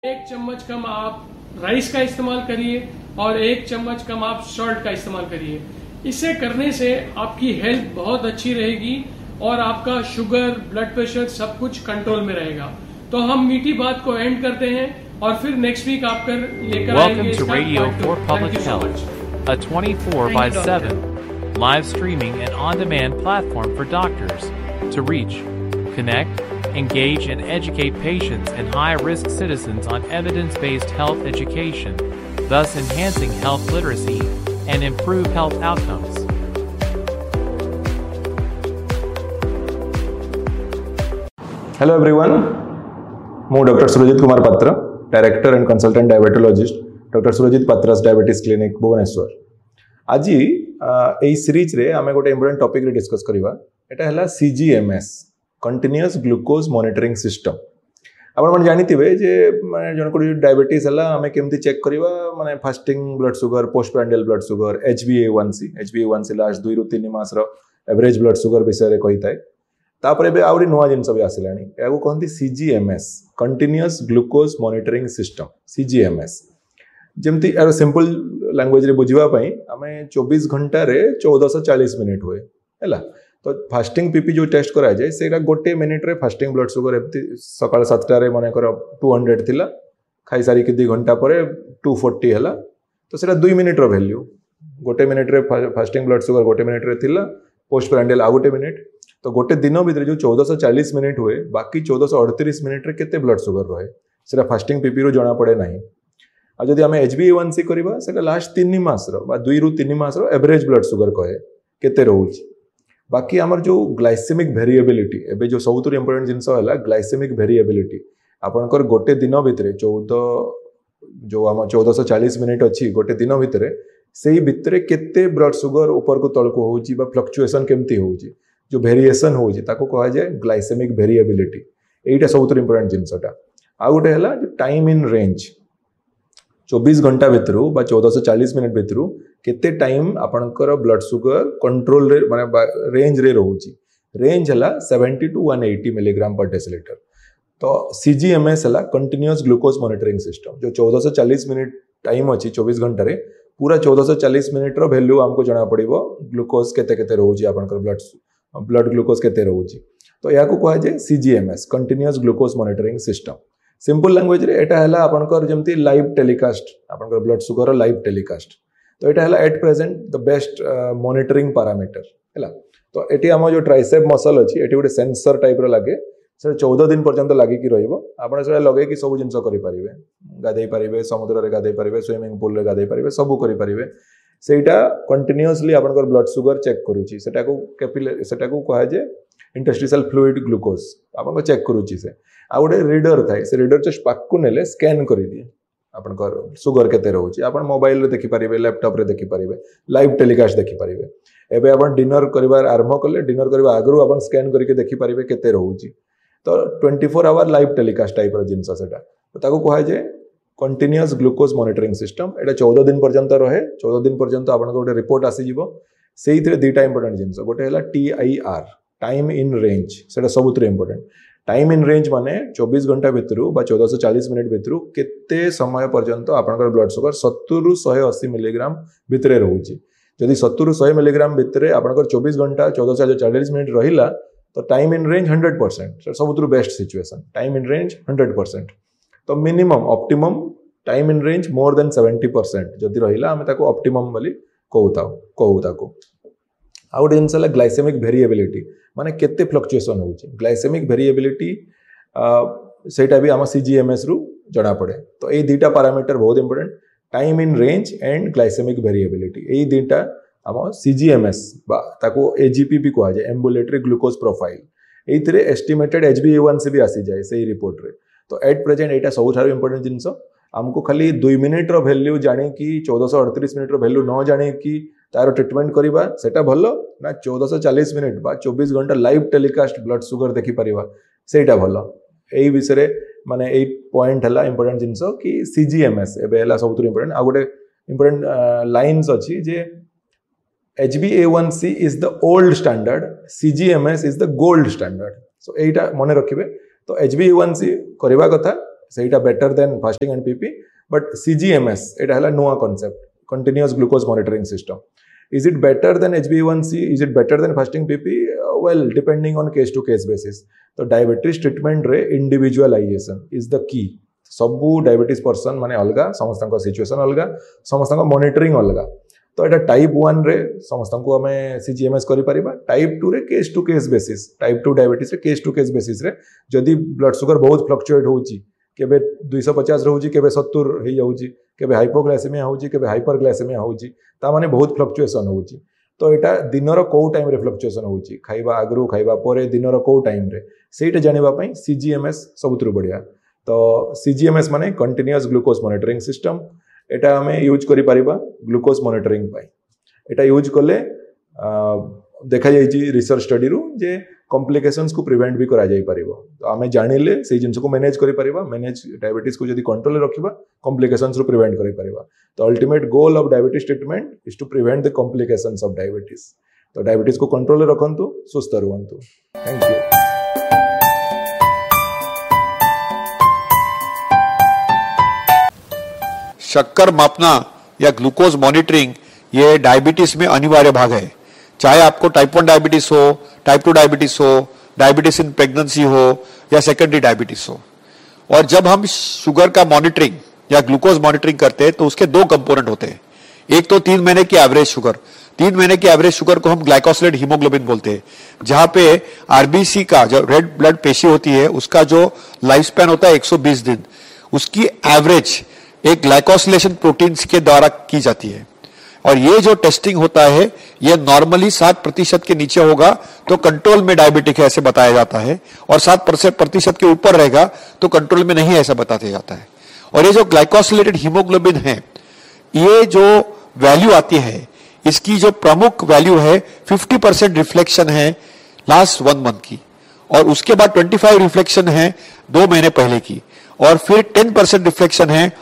एक चम्मच कम आप राइस का इस्तेमाल करिए और एक चम्मच कम आप सॉल्ट का इस्तेमाल करिए। इसे करने से आपकी हेल्थ बहुत अच्छी रहेगी और आपका शुगर, ब्लड प्रेशर सब कुछ कंट्रोल में रहेगा। तो हम मीठी बात को एंड करते हैं और फिर नेक्स्ट वीक आप लेकर आएंगे। Welcome to Radio for Public Health, a 24/7 live streaming and on-demand platform for doctors to reach, connect, engage, and educate patients and high-risk citizens on evidence-based health education, thus enhancing health literacy and improve health outcomes. Hello everyone, ମୁଁ doctor Surjit Kumar पात्र, director and consultant diabetologist, doctor Surjit पात्रास diabetes clinic Bhubaneswar. आज এই series रे आमे गोटे important topic रे discuss करबा। एटा हला CGMS, continuous glucose monitoring system. आपण मन जानिथिबे जे माने जन को डायबिटीज हला आमे केमती चेक करबा, माने fasting blood sugar, post prandial blood sugar, HbA1c last 2 रु 3 मास रो एवरेज ब्लड शुगर विषय रे कहिताय। तापर एबे आउरी नुवा जिनस भी आसिलानी, याको कहंती CGMS, continuous glucose monitoring system, CGMS। जेमती यार सिंपल लैंग्वेज रे बुझिबा पई आमे 24 घंटा रे 1440 मिनिट होए हैला। तो फास्टिंग पीपी जो टेस्ट करा जाए सेरा गोटे मिनिट रे फास्टिंग ब्लड शुगर एमती सकाळ 7टा रे माने कर 200 थिला, खाई सारी के 2 घंटा परे 240 हैला। तो सेरा 2 मिनिट रो वैल्यू, गोटे मिनिट रे फास्टिंग ब्लड शुगर गोटे मिनिट रे थिला, पोस्ट प्रांडियल आ गोटे मिनिट। तो गोटे दिन भितर जो 1440 मिनिट हुए, बाकी 1438 मिनिट रे केते ब्लड शुगर रहे सेरा फास्टिंग पीपी रो जना पड़े नाही। आ जदि आमे HbA1c करबा सेटा लास्ट 3 मास रो बा 2 रु 3 मास रो एवरेज ब्लड शुगर कहे केते रहउची। बाकी हमर जो ग्लाइसेमिक वेरिएबिलिटी, एबे जो सबुतुर इंपोर्टेंट जिंस हला ग्लाइसेमिक वेरिएबिलिटी। आपनकर गोटे दिन भितर 1440 मिनिट अछि, गोटे दिन भितर सेही भितर केते ब्लड शुगर ऊपर को तळ को होउची बा फ्लक्चुएशन केमती होउची, जो वेरिएशन होउची ताको कहा जाय ग्लाइसेमिक वेरिएबिलिटी। एटा सबुतुर इंपोर्टेंट जिंसटा। आ गोटे हला जो टाइम इन रेंज, 24 घंटा भितरु बा 1440 मिनिट भितरु केते टाइम आपनकर ब्लड शुगर कंट्रोल रे माने रेंज रे रहउची। रेंज हला 70 टू 180 मिलीग्राम पर डेसिलीटर। तो CGMS हला कंटीन्यूअस ग्लूकोज मॉनिटरिंग सिस्टम, जो 1440 मिनिट टाइम अछि 24 घंटा रे, पूरा 1440 मिनिट रो वैल्यू हमको जणा पड़िबो ग्लूकोज केते केते रहउची, आपनकर ब्लड ग्लूकोज केते रहउची। तो याको कहा जाय CGMS, continuous glucose monitoring system. Simple language रे एटा हला आपनकर जेमती लाइव टेलीकास्ट, आपनकर ब्लड शुगर रो लाइव टेलीकास्ट। तो एटा हला at present the best monitoring parameter हला। तो एटी हम जो ट्राइसेप मसल अछि, एटी गोटे सेंसर टाइप रो लागे, से 14 दिन पर्यंत लागि कि रहइबो। आपण से लगे कि सब जिंस करि परिबे, गाधै परिबे, समुद्र रे गाधै परिबे, स्विमिंग पूल रे गाधै परिबे, सब करि परिबे। सेटा कंटीन्यूअसली आपनकर ब्लड शुगर चेक करूची। सेटा को कहा जे इंटरस्टिशियल फ्लूइड ग्लूकोज आपन चेक करूची। से आ गोटे रीडर थाए, से रीडर जस्ट पाक नेले स्कैन करि दिए आपनकर शुगर केते रहउची। आपन मोबाइल रे देखि परिबे, लैपटॉप रे देखि परिबे, लाइव टेलीकास्ट देखि परिबे। एबे आपन डिनर करिवार आरंभ करले, डिनर करबा आगरु आपन स्कैन करके देखि परिबे केते रहउची। तो 24 आवर लाइव टेलीकास्ट टाइप रो जिंस सेटा। तो ताको कहा जे कंटीन्यूअस ग्लूकोज मॉनिटरिंग सिस्टम। एटा 14 दिन पर्यंत रहे। 14 दिन पर्यंत आपन गोटे रिपोर्ट आसी जिवो। सेइथरे दुटा इंपोर्टेंट जिंस, गोटे हला TIR, टाइम इन रेंज। सेटा सबुतरे इंपोर्टेंट। टाइम इन रेंज माने 24 घंटा भितरु बा 1440 मिनिट भितरु केते समय पर्यंत आपनकर ब्लड शुगर 70 रु 180 मिलीग्राम भितरे रहउची। जदि 70 रु 100 मिलीग्राम भितरे आपनकर 24 घंटा 1440 मिनिट रहिला, तो time in range 100%। सबुतरु best situation, time in range 100%। तो minimum optimum time in range more than 70% जदि रहिला हमें ताको ऑप्टिमम बोली कहू ताको। आ गोटे जिनस हला ग्लाइसेमिक वेरिएबिलिटी, माने केते फ्लक्चुएशन होउची। ग्लाइसेमिक वेरिएबिलिटी सेटा भी हम CGMS रु जणा पड़े। तो ए दुटा पैरामीटर बहुत important, time in range and glycaemic variability. ए दुटा हम CGMS बा ताको AGP भी कहा जाय, ambulatory glucose profile. एइथरे estimated HbA1c भी आसी जाय सेही रिपोर्ट रे। तो एट प्रेजेंट एटा सबुठारो इंपोर्टेंट जिंस। हमको खाली 2 मिनिट रो वैल्यू जानी कि 1438 मिनिट रो वैल्यू न जानी कि तार ट्रीटमेंट करिबा सेटा भलो ना 1440 मिनिट बा 24 घंटा लाइव टेलीकास्ट ब्लड शुगर देखि परिबा सेटा भलो। एई विषय रे माने एई पॉइंट हला इंपोर्टेंट जिंस कि CGMS एबे हला सबुतुर इंपोर्टेंट। आ गोटे इंपोर्टेंट लाइन्स अछि जे HbA1c is the old standard, CGMS is the gold standard. So एटा मने रखिबे। तो HbA1c करबा कथा ସେଇଟା better then fasting and PP but CGMS ଏଟା ହେଲା ନୂଆ concept continuous glucose monitoring system is it better than HbA1c is it better than fasting PP well depending on case to case basis तो diabetes treatment रे individualisation is the key सबू diabetes person माने अलगा समस्त situation अलगा समस्त monitoring अलगा तो एटा टाइप 1 रे समस्त को हमें CGMS करि परिबा टाइप 2 रे case to case basis type 2 diabetes रे केस टू केस बेसिस रे जदी ब्लड शुगर बहुत फ्लक्चुएट होउची केबे 250 रहउची केबे 70 हे जाउची केबे हाइपोग्लाइसेमिया होउची केबे हाइपरग्लाइसेमिया होउची ता माने बहुत फ्लक्चुएशन होउची तो एटा दिनर को टाइम रे फ्लक्चुएशन होउची खाइबा आगरु खाइबा परे दिनर को टाइम रे सेटा जानिबा पई CGMS सबुतरु बढ़िया तो CGMS माने कंटिन्यूअस ग्लूकोज मॉनिटरिंग सिस्टम एटा हमें यूज करि परिबा ग्लूकोज मॉनिटरिंग पई एटा यूज कले देखा जाइछि रिसर्च स्टडी रु जे कॉम्प्लिकेशंस को प्रिवेंट भी करा जाई परिबो तो आमे जानिले सेही जिंस को मैनेज करि परिबा मैनेज डायबिटीज को जदी कंट्रोल रे रखिबा कॉम्प्लिकेशंस रो प्रिवेंट करि परिबा तो ultimate goal of diabetes treatment is to prevent the complications of diabetes तो डायबिटीज को कंट्रोल रे रखंतु सुस्थ रहंतु थैंक यू शक्कर मापना या ग्लूकोज मॉनिटरिंग ये डायबिटीज में अनिवार्य भाग है चाहे आपको टाइप 1 डायबिटीज हो टाइप 2 डायबिटीज हो डायबिटीज इन प्रेगनेंसी हो या सेकेंडरी डायबिटीज हो और जब हम शुगर का मॉनिटरिंग या ग्लूकोज मॉनिटरिंग करते हैं तो उसके दो कंपोनेंट होते हैं एक तो 3 महीने की एवरेज शुगर 3 महीने की एवरेज शुगर को हम ग्लाइकोसिलेटेड हीमोग्लोबिन बोलते हैं जहां पे आरबीसी का जो रेड ब्लड पेशी होती है उसका जो लाइफ स्पैन होता है 120 दिन उसकी एवरेज एक ग्लाइकोसिलेशन प्रोटीन्स के द्वारा की जाती है और ये जो टेस्टिंग होता है ये नॉर्मली 7% के नीचे होगा तो कंट्रोल में डायबिटिक है ऐसे बताया जाता है और 7% के ऊपर रहेगा तो कंट्रोल में नहीं ऐसा बताया जाता है और ये जो ग्लाइकोसिलेटेड हीमोग्लोबिन है ये जो वैल्यू आती है इसकी जो प्रमुख वैल्यू है 50% रिफ्लेक्शन है लास्ट 1 मंथ की और उसके बाद 25 रिफ्लेक्शन है 2 महीने पहले की और फिर 10% रिफ्लेक्शन है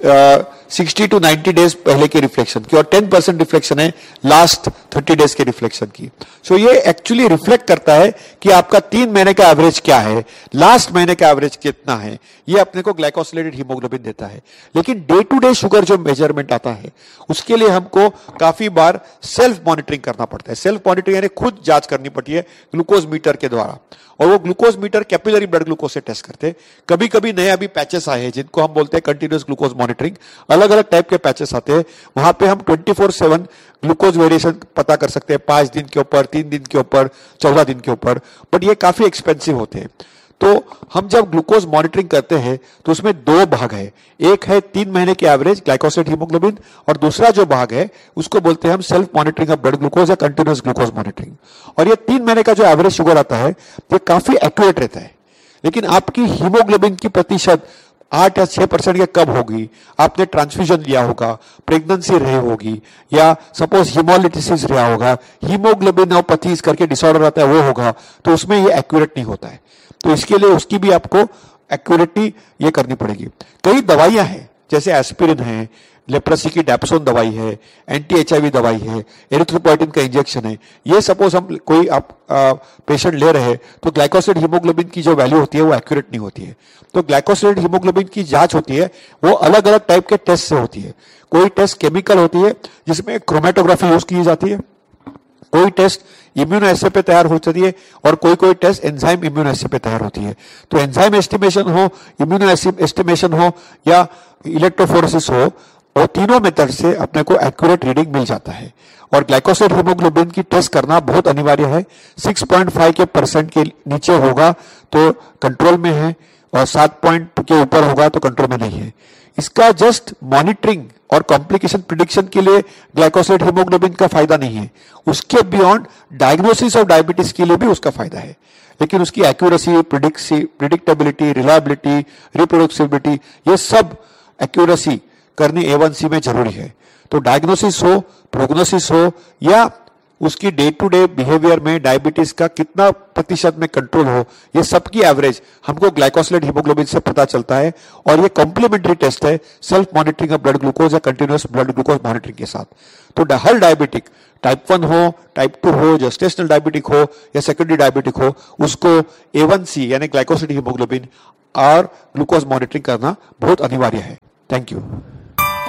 60 to 90 डेज पहले के रिफ्लेक्शन की और 10% रिफ्लेक्शन है लास्ट 30 डेज के रिफ्लेक्शन की सो ये एक्चुअली रिफ्लेक्ट करता है कि आपका 3 महीने का एवरेज क्या है लास्ट महीने का एवरेज कितना है ये अपने को ग्लाइकोसिलेटेड हीमोग्लोबिन देता है लेकिन डे टू डे शुगर जो मेजरमेंट आता है उसके लिए हमको काफी बार सेल्फ मॉनिटरिंग करना पड़ता है सेल्फ मॉनिटरिंग यानी खुद जांच करनी पड़ती है ग्लूकोज मीटर के द्वारा और वो glucose metre capillary blood glucose से टेस्ट करते हैं कभी कभी नए अभी पैचेस आए हैं जिनको हम बोलते हैं कंटिन्यूअस ग्लूकोज मॉनिटरिंग अलग अलग टाइप के पैचेस आते हैं वहां पे हम 24/7 ग्लूकोज वेरिएशन पता कर सकते हैं 5 दिन के ऊपर 3 दिन के ऊपर 14 दिन के ऊपर बट ये काफी एक्सपेंसिव होते हैं तो हम जब ग्लूकोज मॉनिटरिंग करते हैं तो उसमें 2 भाग है एक है 3 महीने की एवरेज ग्लाइकोसिलेटेड हीमोग्लोबिन और दूसरा जो भाग है उसको बोलते हैं हम self monitoring of blood glucose या कंटिन्यूअस ग्लूकोज मॉनिटरिंग और ये 3 महीने का जो एवरेज शुगर आता है ये काफी एक्यूरेट रहता है लेकिन आपकी हीमोग्लोबिन की प्रतिशत 8 या 6% के कब होगी आपने ट्रांसफ्यूजन लिया होगा प्रेगनेंसी रही होगी या सपोज हीमोलिटिसिस रहा होगा हीमोग्लोबिनोपैथी करके डिसऑर्डर आता है वो होगा तो उसमें ये एक्यूरेट नहीं होता है तो इसके लिए उसकी भी आपको एक्यूरेटी ये करनी पड़ेगी कई दवाइयां हैं जैसे एस्पिरिन है लेप्रोसी की डैप्सोन दवाई है एंटी HIV दवाई है एरिथ्रोपोइटिन का इंजेक्शन है ये सपोज हम कोई आप पेशेंट ले रहे हैं तो ग्लाइकोसिलेटेड हीमोग्लोबिन की जो वैल्यू होती है वो एक्यूरेट नहीं होती है तो ग्लाइकोसिलेटेड हीमोग्लोबिन की जांच होती है वो अलग अलग टाइप के टेस्ट से होती है कोई टेस्ट केमिकल होती है जिसमें क्रोमेटोग्राफी यूज की जाती है कोई टेस्ट इम्यूनो एसे पे तैयार होती है और कोई टेस्ट एंजाइम इम्यूनो एसे पे तैयार होती है तो एंजाइम एस्टिमेशन हो इम्यूनो एस्टिमेशन हो या इलेक्ट्रोफोरेसिस हो और तीनों मेथड से अपने को एक्यूरेट रीडिंग मिल जाता है और ग्लाइकोसिलेटेड हीमोग्लोबिन की टेस्ट करना बहुत अनिवार्य है 6.5% के नीचे होगा तो कंट्रोल में है और 7 के ऊपर होगा तो कंट्रोल में नहीं है इसका जस्ट मॉनिटरिंग और कॉम्प्लिकेशन प्रिडिक्शन के लिए ग्लाइकोसिलेटेड हीमोग्लोबिन का फायदा नहीं है उसके बियॉन्ड डायग्नोसिस ऑफ डायबिटीज के लिए भी उसका फायदा है लेकिन उसकी एक्यूरेसी प्रिडिक्टेबिलिटी रिलायबिलिटी रिप्रोड्यूसिबिलिटी ये सब एक्यूरेसी करनी A1C में जरूरी है तो डायग्नोसिस हो प्रोग्नोसिस हो या उसकी डे टू डे बिहेवियर में डायबिटीज का कितना प्रतिशत में कंट्रोल हो, ये सबकी एवरेज हमको ग्लाइकोसिलेट हीमोग्लोबिन से पता चलता है। और ये कॉम्प्लीमेंट्री टेस्ट है self monitoring of blood glucose या कंटिन्यूअस ब्लड ग्लूकोज मॉनिटरिंग के साथ। तो हर डायबिटिक, टाइप 1 हो, टाइप 2 हो, जेस्टेशनल डायबिटिक हो या सेकेंडरी डायबिटिक हो, उसको A1C यानी ग्लाइकोसिलेट हीमोग्लोबिन और ग्लूकोज मॉनिटरिंग करना बहुत अनिवार्य है। Thank you.